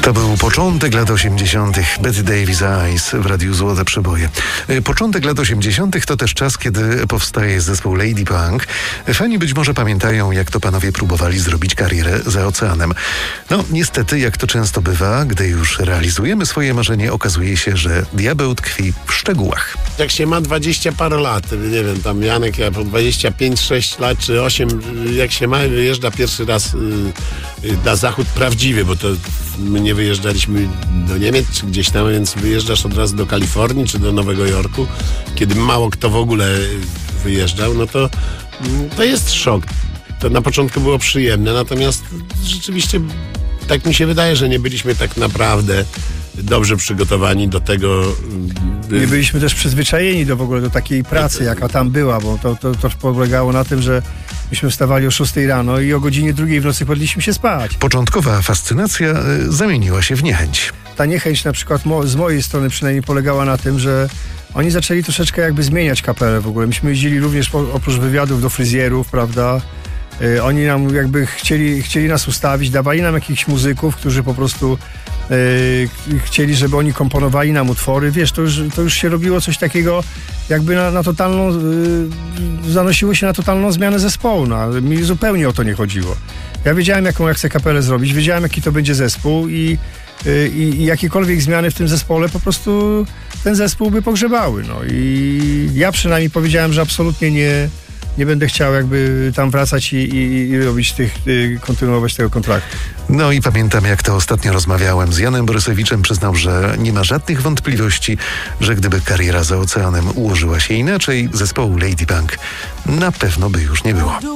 To był początek lat 80. Bette Davis Eyes w Radiu Złote Przeboje. Początek lat 80. to też czas, kiedy powstaje zespół Lady Punk. Fani być może pamiętają, jak to panowie próbowali zrobić karierę za oceanem. No, niestety, jak to często bywa, gdy już realizujemy swoje marzenie, okazuje się, że diabeł tkwi w szczegółach. Jak się ma 20 parę lat, nie wiem, tam Janek ja po 25-6 lat czy 8, jak się ma, wyjeżdża pierwszy raz na zachód prawdziwy, bo to my nie wyjeżdżaliśmy do Niemiec czy gdzieś tam, więc wyjeżdżasz od razu do Kalifornii czy do Nowego Jorku, kiedy mało kto w ogóle wyjeżdżał, no to jest szok. To na początku było przyjemne, natomiast rzeczywiście tak mi się wydaje, że nie byliśmy tak naprawdę dobrze przygotowani do tego. Nie byliśmy też przyzwyczajeni w ogóle do takiej pracy, jaka tam była, bo to polegało na tym, że myśmy wstawali o 6 rano i o godzinie 2 w nocy kładliśmy się spać. Początkowa fascynacja zamieniła się w niechęć. Ta niechęć na przykład z mojej strony przynajmniej polegała na tym, że oni zaczęli troszeczkę jakby zmieniać kapelę w ogóle. Myśmy jeździli również oprócz wywiadów do fryzjerów, prawda? Oni nam jakby chcieli nas ustawić, dawali nam jakichś muzyków, którzy po prostu chcieli, żeby oni komponowali nam utwory. Wiesz, to już się robiło coś takiego jakby na totalną, zanosiło się na totalną zmianę zespołu. No, ale mi zupełnie o to nie chodziło. Ja wiedziałem, jaką ja chcę kapelę zrobić, wiedziałem, jaki to będzie zespół i jakiekolwiek zmiany w tym zespole po prostu ten zespół by pogrzebały. No i ja przynajmniej powiedziałem, że absolutnie nie będę chciał jakby tam wracać i robić kontynuować tego kontraktu. No i pamiętam, jak to ostatnio rozmawiałem z Janem Borysowiczem, przyznał, że nie ma żadnych wątpliwości, że gdyby kariera za oceanem ułożyła się inaczej, zespołu Lady Punk na pewno by już nie było.